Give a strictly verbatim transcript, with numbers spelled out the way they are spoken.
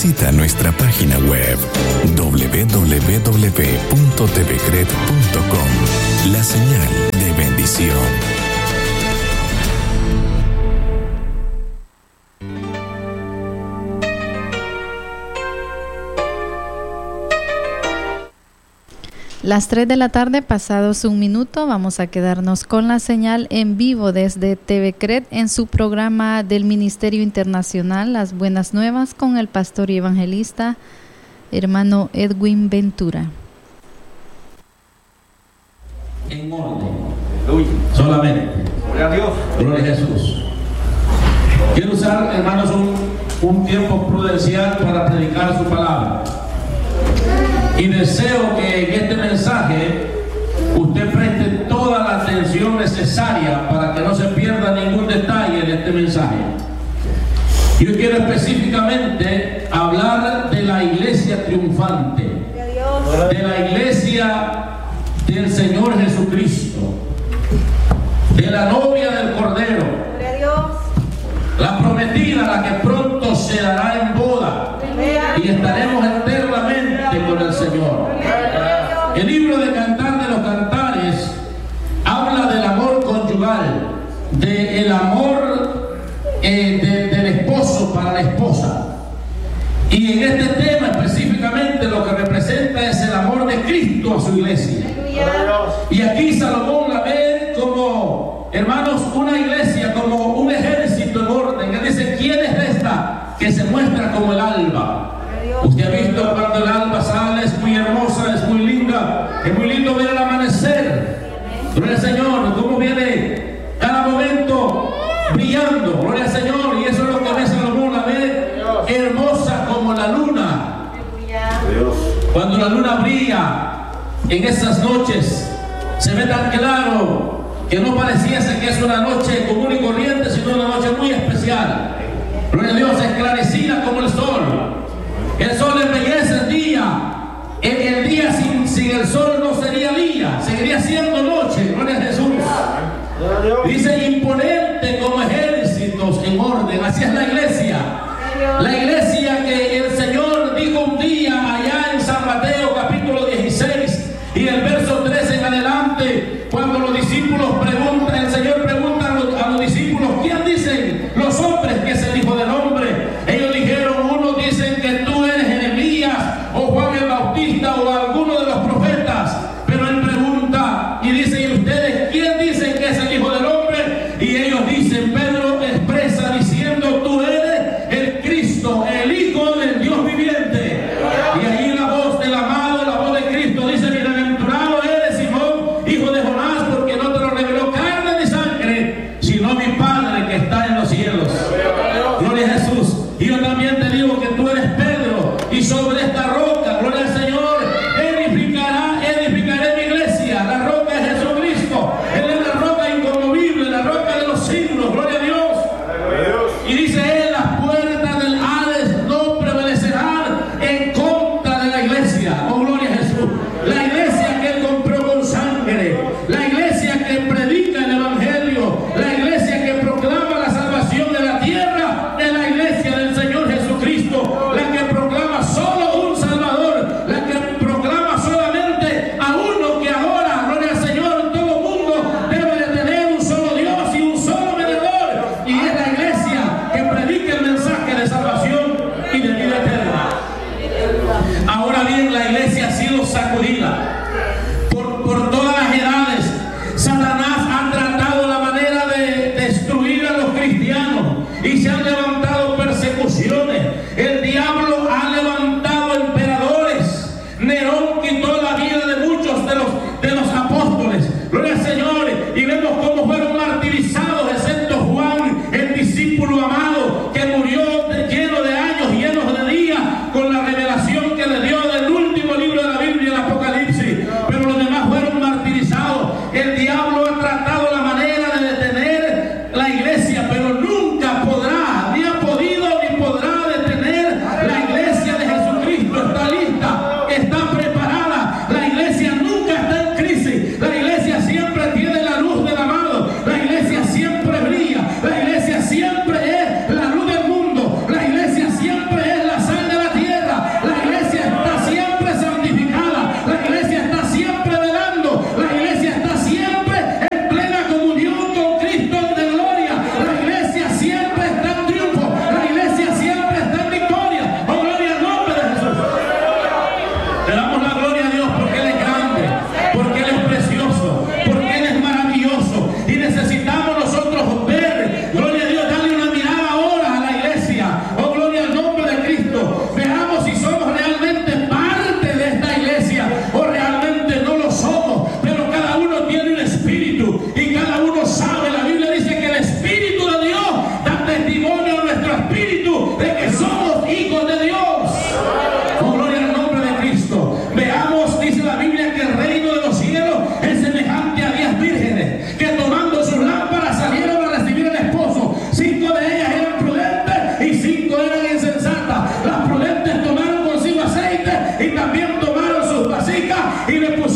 Visita nuestra página web doble u doble u doble u punto t v cred punto com. La señal de bendición. Las tres de la tarde, pasados un minuto, vamos a quedarnos con la señal en vivo desde T V Cred en su programa del Ministerio Internacional Las Buenas Nuevas con el pastor y evangelista hermano Edwin Ventura. En orden, solamente. Gloria a Dios. Gloria a Jesús. Quiero usar, hermanos, un, un tiempo prudencial para predicar su palabra. Y deseo que en este mensaje usted preste toda la atención necesaria para que no se pierda ningún detalle de este mensaje. Yo quiero específicamente hablar de la iglesia triunfante, de la iglesia del Señor Jesucristo, de la novia del Cordero, la prometida, la que pronto se dará en boda y estaremos eternamente con el Señor. El libro de Cantar de los Cantares habla del amor conyugal, del amor eh, de, del esposo para la esposa. Y en este tema específicamente lo que representa es el amor de Cristo a su iglesia. Y aquí Salomón la ve como, hermanos, una iglesia, como un ejército en orden. Él dice, ¿quién es esta que se muestra como el alba? Usted ha visto cuando el alba sale, es muy hermosa, es muy linda, es muy lindo ver el amanecer. Gloria al Señor, cómo viene cada momento brillando, gloria al Señor, y eso es lo que ve Salomón, la ve hermosa como la luna. Cuando la luna brilla en esas noches, se ve tan claro que no pareciese que es una noche común y corriente, sino una noche muy especial. Gloria a Dios, esclarecida como el sol. El sol embellece el día. El, el día sin, sin el sol no sería día, seguiría siendo noche. Gloria a Jesús. Dice, imponente como ejércitos en orden. Así es la iglesia. La iglesia que el Señor dijo un día allá en San Mateo capítulo dieciséis y el verso trece en adelante, cuando los discípulos preguntan, el Señor pregunta a los, a los discípulos, ¿quién dicen los hombres que es el Hijo del Hombre? Ellos dijeron, unos dicen que tú eres Jeremías o Juan el Bautista o alguno de los profetas. Pero él pregunta y dice, ¿y ustedes quién dicen que es el Hijo del Hombre? Y ellos dicen, Pedro expresa diciendo, tú eres el Cristo, el Hijo del Dios viviente. Y ahí la voz del amado, la voz de Cristo dice, bienaventurado eres Simón, hijo de Jonás, porque no te lo reveló carne ni sangre, sino mi Padre que está en los cielos. Gloria a Jesús. Y yo también te digo que tú eres Pedro, y sobre esta roca, gloria al Señor, edificará, edificaré mi iglesia. La roca es Jesucristo. Él es la roca inconmovible, la roca de los siglos. Gloria a Dios. Y dice él, las puertas del Hades no prevalecerán en contra de la iglesia. Oh, gloria a Jesús. La iglesia que él compró con sangre, la iglesia que predica el evangelio, la iglesia que proclama la salvación de la tierra, es la iglesia del Señor Jesucristo, la que proclama solo un Salvador, la que proclama solamente a uno que ahora, gloria al Señor, todo mundo debe de tener un solo Dios y un solo mediador, y es la iglesia que predica el mensaje de salvación y de vida eterna. Ahora bien, la iglesia ha sido sacudida por, por todas las edades. Satanás ha tratado la manera de destruir a los cristianos y se han levantado persecuciones. El diablo ha levantado emperadores. Nerón quitó la vida de muchos de los, de los apóstoles. Gloria al Señor. Y vemos cómo fueron martirizados, excepto Juan, el discípulo amado, que murió de, lleno de años, llenos de días, con la revelación que le dio del último libro de la Biblia, el Apocalipsis. Pero los demás fueron martirizados. El diablo ha tratado la manera de detener la iglesia, pero nunca podrá, ni ha podido, ni podrá detener y también tomaron sus vasijas y le pusieron